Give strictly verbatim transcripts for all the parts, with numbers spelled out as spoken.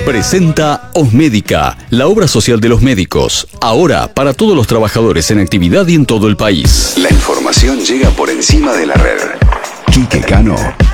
Presenta Osmédica, la obra social de los médicos. Ahora, para todos los trabajadores en actividad y en todo el país. La información llega por encima de la red. Quique Cano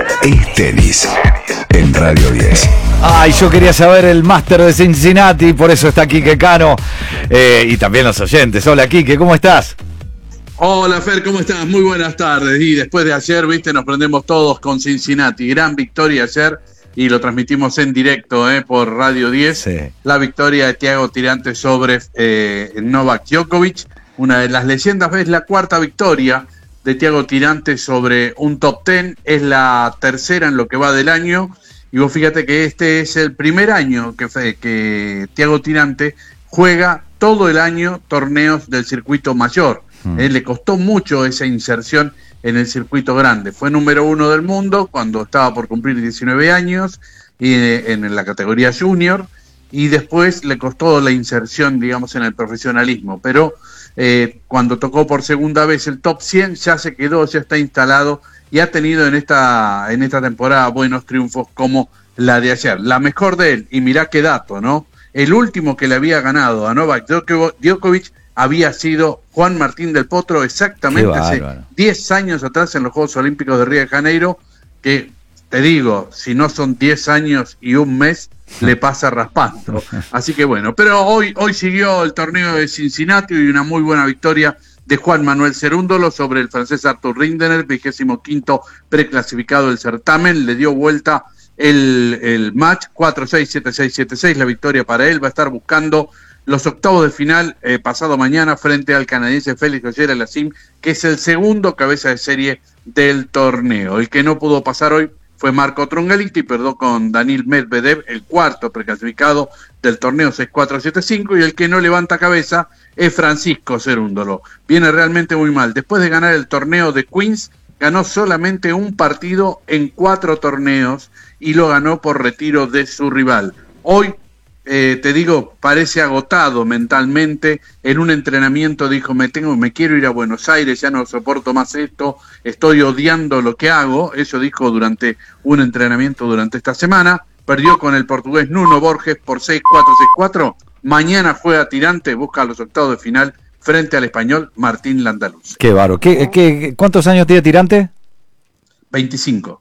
es tenis en Radio diez. Ay, yo quería saber el máster de Cincinnati, por eso está Quique Cano. Eh, y también los oyentes. Hola, Quique, ¿cómo estás? Hola, Fer, ¿cómo estás? Muy buenas tardes. Y después de ayer, viste, nos prendemos todos con Cincinnati. Gran victoria ayer y lo transmitimos en directo eh, por Radio diez. Sí. La victoria de Thiago Tirante sobre eh, Novak Djokovic. Una de las leyendas, es la cuarta victoria de Thiago Tirante sobre un top ten. Es la tercera en lo que va del año. Y vos fíjate que este es el primer año que, que Thiago Tirante juega todo el año torneos del circuito mayor. Mm. Eh, le costó mucho esa inserción en el circuito grande. Fue número uno del mundo cuando estaba por cumplir diecinueve años y, eh, en la categoría junior, y después le costó la inserción, digamos, en el profesionalismo. Pero eh, cuando tocó por segunda vez el top cien ya se quedó, ya está instalado y ha tenido en esta, en esta temporada buenos triunfos como la de ayer. La mejor de él, y mirá qué dato, ¿no? El último que le había ganado a Novak Djokovic había sido Juan Martín del Potro, exactamente hace diez años atrás en los Juegos Olímpicos de Río de Janeiro, que te digo, si no son diez años y un mes, le pasa raspando. Así que bueno, pero hoy, hoy siguió el torneo de Cincinnati y una muy buena victoria de Juan Manuel Cerúndolo sobre el francés Arthur Rindener, vigésimo quinto preclasificado del certamen. Le dio vuelta el, el match, cuatro seis, siete seis, siete seis, la victoria para él. Va a estar buscando los octavos de final eh, pasado mañana frente al canadiense Félix Auger-Aliassime, que es el segundo cabeza de serie del torneo. El que no pudo pasar hoy fue Marco Trungelliti, perdió con Daniil Medvedev, el cuarto preclasificado del torneo seis cuatro siete cinco, y el que no levanta cabeza es Francisco Cerúndolo. Viene realmente muy mal. Después de ganar el torneo de Queens, ganó solamente un partido en cuatro torneos y lo ganó por retiro de su rival. Hoy, eh, te digo, parece agotado mentalmente. En un entrenamiento dijo, me tengo, me quiero ir a Buenos Aires, ya no soporto más esto, estoy odiando lo que hago. Eso dijo durante un entrenamiento durante esta semana. Perdió con el portugués Nuno Borges por seis cuatro, seis cuatro. Mañana juega Tirante, busca los octavos de final frente al español Martín Landaluz. Qué bárbaro. ¿Qué, qué, ¿Cuántos años tiene Tirante? veinticinco.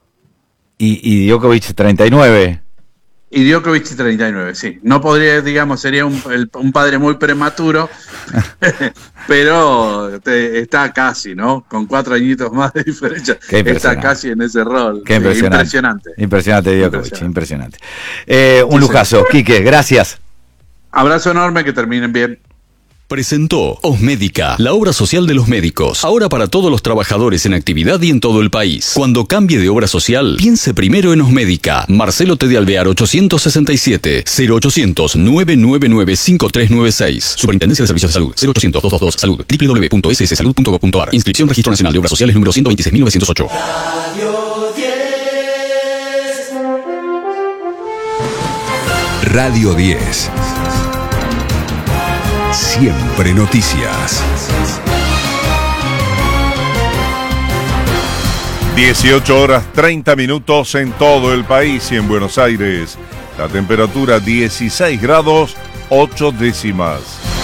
Y, y Djokovic treinta y nueve. Y Djokovic treinta y nueve, sí. No podría, digamos, sería un, el, un padre muy prematuro, pero te, está casi, ¿no? Con cuatro añitos más de diferencia. Está casi en ese rol. Qué impresionante. Impresionante. Impresionante, Djokovic, impresionante. Eh, un sí, lujazo. Sí. Quique, gracias. Abrazo enorme, que terminen bien. Presentó Osmédica, la obra social de los médicos. Ahora para todos los trabajadores en actividad y en todo el país. Cuando cambie de obra social, piense primero en Osmédica. Marcelo T. de Alvear ochocientos sesenta y siete, cero ochocientos, nueve nueve nueve, cinco tres nueve seis. Superintendencia de Servicios de Salud, cero ochocientos, dos dos dos, salud, doble u doble u doble u punto s s salud punto gov punto a r. Inscripción Registro Nacional de Obras Sociales número ciento veintiséis mil novecientos ocho. Radio diez. Radio diez. Siempre noticias. dieciocho horas treinta minutos en todo el país y en Buenos Aires. La temperatura dieciséis grados, ocho décimas.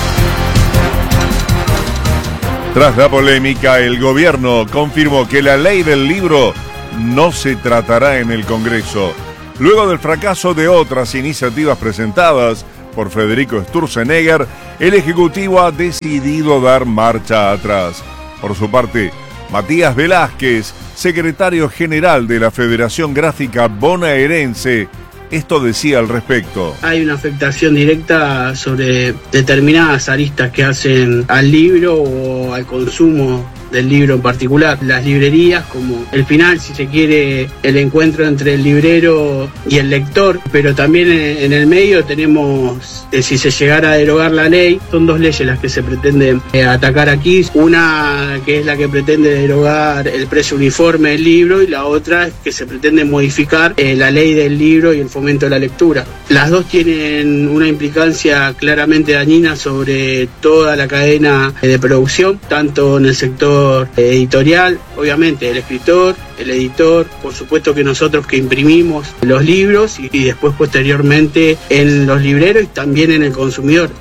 Tras la polémica, el gobierno confirmó que la ley del libro no se tratará en el Congreso. Luego del fracaso de otras iniciativas presentadas por Federico Sturzenegger, el Ejecutivo ha decidido dar marcha atrás. Por su parte, Matías Velázquez, secretario general de la Federación Gráfica Bonaerense, esto decía al respecto. Hay una afectación directa sobre determinadas aristas que hacen al libro o al consumo del libro en particular. Las librerías, como el final, si se quiere, el encuentro entre el librero y el lector, pero también en el medio tenemos, eh, si se llegara a derogar la ley, son dos leyes las que se pretenden eh, atacar aquí. Una que es la que pretende derogar el precio uniforme del libro, y la otra es que se pretende modificar eh, la ley del libro y el fomento de la lectura. Las dos tienen una implicancia claramente dañina sobre toda la cadena de producción, tanto en el sector sector editorial, obviamente el escritor, el editor, por supuesto que nosotros que imprimimos los libros y, y después posteriormente en los libreros y también en el consumidor.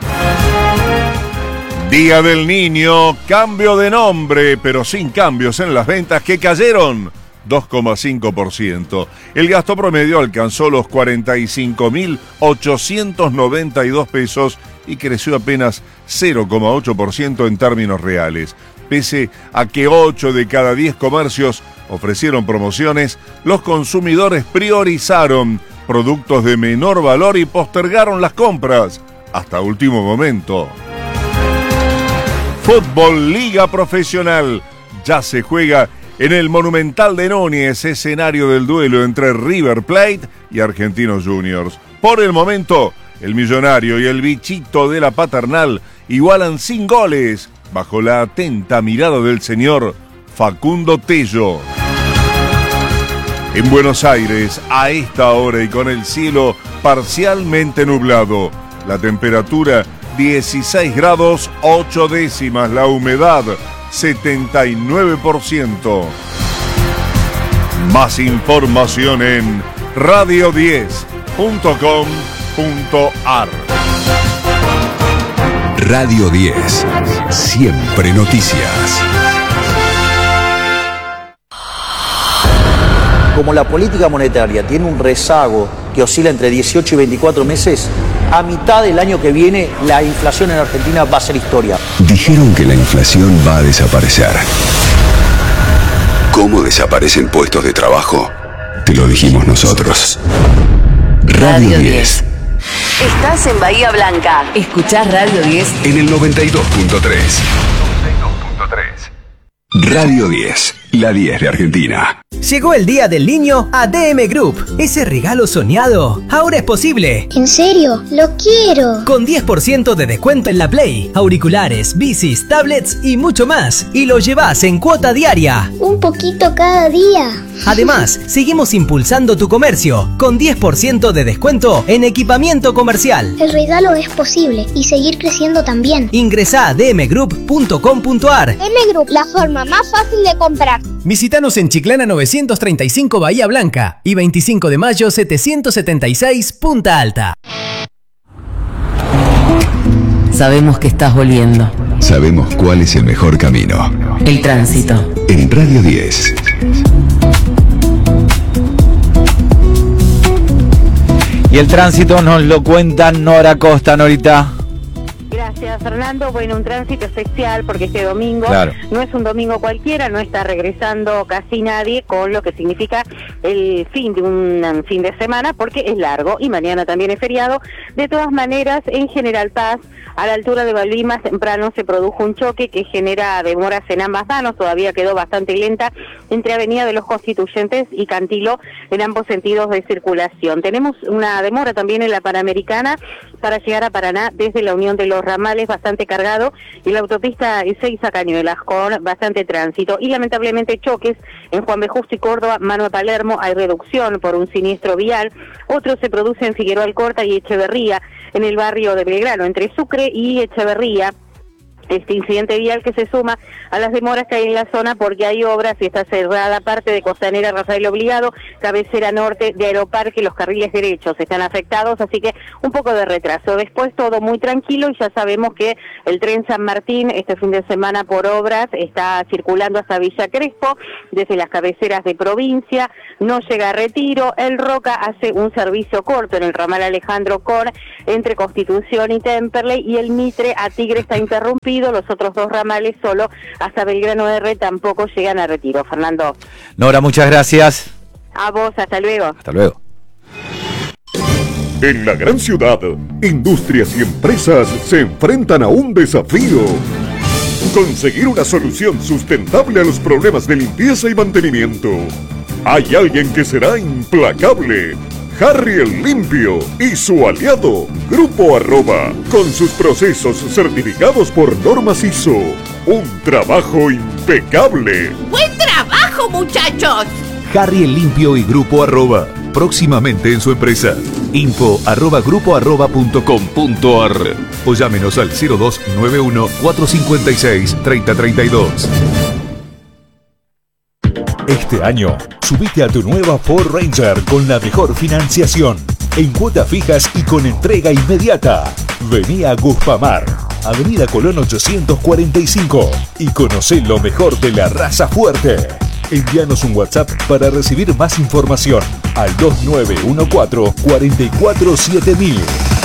Día del Niño, cambio de nombre, pero sin cambios en las ventas que cayeron dos coma cinco por ciento. El gasto promedio alcanzó los cuarenta y cinco mil ochocientos noventa y dos pesos y creció apenas cero coma ocho por ciento en términos reales. Pese a que ocho de cada diez comercios ofrecieron promociones, los consumidores priorizaron productos de menor valor y postergaron las compras hasta último momento. Fútbol Liga Profesional ya se juega en el Monumental de Núñez, escenario del duelo entre River Plate y Argentinos Juniors. Por el momento, el Millonario y el Bichito de la Paternal igualan sin goles bajo la atenta mirada del señor Facundo Tello. En Buenos Aires, a esta hora y con el cielo parcialmente nublado, la temperatura dieciséis grados ocho décimas, la humedad setenta y nueve por ciento. Más información en radio diez punto com punto ar. Radio diez, siempre noticias. Como la política monetaria tiene un rezago que oscila entre dieciocho y veinticuatro meses, a mitad del año que viene la inflación en Argentina va a ser historia. Dijeron que la inflación va a desaparecer. ¿Cómo desaparecen puestos de trabajo? Te lo dijimos nosotros. Radio diez. Estás en Bahía Blanca. Escuchás Radio diez en el noventa y dos punto tres. noventa y dos punto tres. Radio diez, la diez de Argentina. Llegó el Día del Niño a D M Group. Ese regalo soñado ahora es posible. ¿En serio? ¡Lo quiero! Con diez por ciento de descuento en la Play, auriculares, bicis, tablets y mucho más. Y lo llevas en cuota diaria. Un poquito cada día. Además, seguimos impulsando tu comercio con diez por ciento de descuento en equipamiento comercial. El regalo es posible y seguir creciendo también. Ingresá a d m group punto com punto ar. D M Group, la forma más fácil de comprar. Visítanos en Chiclana novecientos treinta y cinco Bahía Blanca y veinticinco de mayo setecientos setenta y seis Punta Alta. Sabemos que estás volviendo. Sabemos cuál es el mejor camino. El tránsito. En Radio diez. Y el tránsito nos lo cuenta Nora Costa. Norita. Gracias, Fernando. Bueno, un tránsito especial porque este domingo claro. no es un domingo cualquiera, no está regresando casi nadie, con lo que significa el fin de un fin de semana porque es largo y mañana también es feriado. De todas maneras, en General Paz, a la altura de Balbín, más temprano se produjo un choque que genera demoras en ambas manos, todavía quedó bastante lenta entre Avenida de los Constituyentes y Cantilo en ambos sentidos de circulación. Tenemos una demora también en la Panamericana para llegar a Paraná desde la Unión de los Ramales, bastante cargado, y la autopista Ezeiza Cañuelas con bastante tránsito. Y lamentablemente choques en Juan B. Justo y Córdoba, mano a Palermo, hay reducción por un siniestro vial. Otro se produce en Figueroa Alcorta y Echeverría, en el barrio de Belgrano, entre Sucre y Echeverría. Este incidente vial que se suma a las demoras que hay en la zona porque hay obras y está cerrada parte de Costanera Rafael Obligado, cabecera norte de Aeroparque, los carriles derechos están afectados, así que un poco de retraso. Después todo muy tranquilo y ya sabemos que el tren San Martín este fin de semana por obras está circulando hasta Villa Crespo, desde las cabeceras de provincia, no llega a Retiro. El Roca hace un servicio corto en el ramal Alejandro Cor entre Constitución y Temperley, y el Mitre a Tigre está interrumpido. Los otros dos ramales solo hasta Belgrano R tampoco llegan a Retiro. Fernando. Nora, muchas gracias. A vos, hasta luego. Hasta luego. En la gran ciudad, industrias y empresas se enfrentan a un desafío: conseguir una solución sustentable a los problemas de limpieza y mantenimiento. Hay alguien que será implacable: Harry el Limpio y su aliado, Grupo Arroba, con sus procesos certificados por normas I S O. Un trabajo impecable. ¡Buen trabajo, muchachos! Harry el Limpio y Grupo Arroba, próximamente en su empresa. Info arroba grupo arroba punto com punto ar o llámenos al cero dos nueve uno cuatro cinco seis tres cero tres dos. Este año, subite a tu nueva Ford Ranger con la mejor financiación, en cuotas fijas y con entrega inmediata. Vení a Guspamar, Avenida Colón ochocientos cuarenta y cinco, y conocé lo mejor de la raza fuerte. Envíanos un WhatsApp para recibir más información al dos nueve uno cuatro cuatro cuatro siete mil.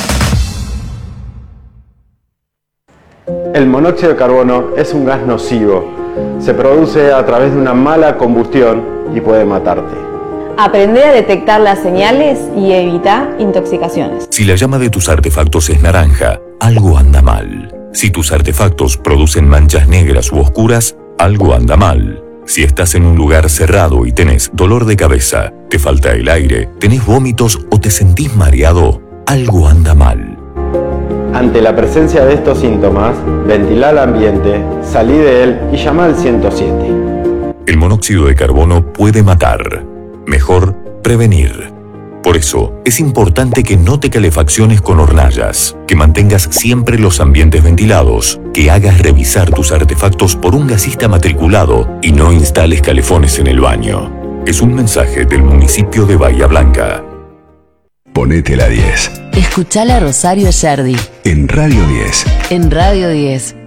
El monóxido de carbono es un gas nocivo. Se produce a través de una mala combustión y puede matarte. Aprende a detectar las señales y evita intoxicaciones. Si la llama de tus artefactos es naranja, algo anda mal. Si tus artefactos producen manchas negras u oscuras, algo anda mal. Si estás en un lugar cerrado y tenés dolor de cabeza, te falta el aire, tenés vómitos o te sentís mareado, algo anda mal. Ante la presencia de estos síntomas, ventila el ambiente, salí de él y llama al ciento siete. El monóxido de carbono puede matar. Mejor prevenir. Por eso, es importante que no te calefacciones con hornallas, que mantengas siempre los ambientes ventilados, que hagas revisar tus artefactos por un gasista matriculado y no instales calefones en el baño. Es un mensaje del municipio de Bahía Blanca. Ponete la diez. Escuchala a Rosario Yardi. En Radio diez. En Radio diez.